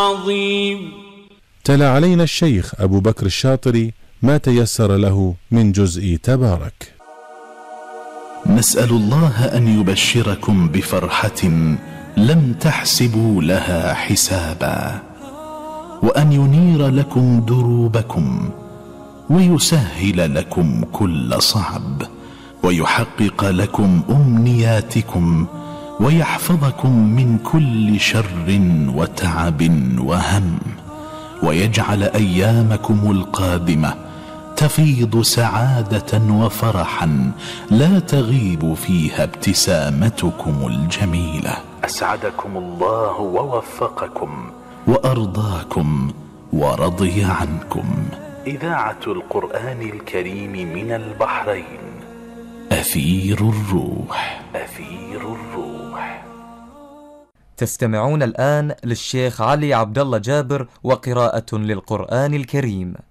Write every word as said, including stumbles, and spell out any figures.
عظيم. تلا علينا الشيخ أبو بكر الشاطري ما تيسر له من جزء تبارك. نسأل الله أن يبشركم بفرحة لم تحسبوا لها حسابا، وأن ينير لكم دروبكم، ويسهل لكم كل صعب، ويحقق لكم أمنياتكم، ويحفظكم من كل شر وتعب وهم، ويجعل أيامكم القادمة تفيض سعادة وفرحا لا تغيب فيها ابتسامتكم الجميلة. أسعدكم الله ووفقكم وأرضاكم ورضي عنكم. إذاعة القرآن الكريم من البحرين، أثير الروح. أثير الروح. تستمعون الآن للشيخ علي عبد الله جابر وقراءة للقرآن الكريم.